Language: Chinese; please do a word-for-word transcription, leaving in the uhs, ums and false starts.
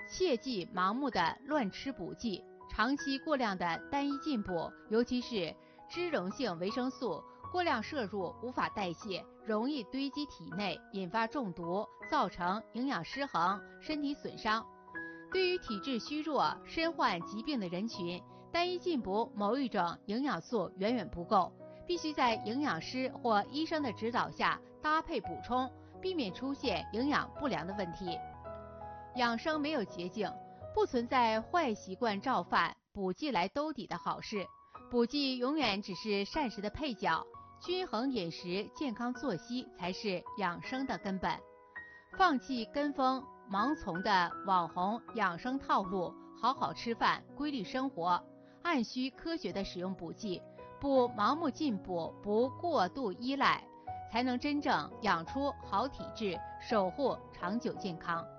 切忌盲目的乱吃补剂，长期过量的单一进补，尤其是脂溶性维生素过量摄入无法代谢，容易堆积体内，引发中毒，造成营养失衡，身体损伤。对于体质虚弱、身患疾病的人群，单一进补某一种营养素远远不够，必须在营养师或医生的指导下搭配补充，避免出现营养不良的问题。养生没有捷径，不存在坏习惯照犯，补剂来兜底的好事。补剂永远只是膳食的配角，均衡饮食、健康作息才是养生的根本。放弃跟风盲从的网红养生套路，好好吃饭，规律生活，按需科学的使用补剂，不盲目进补，不过度依赖，才能真正养出好体质，守护长久健康。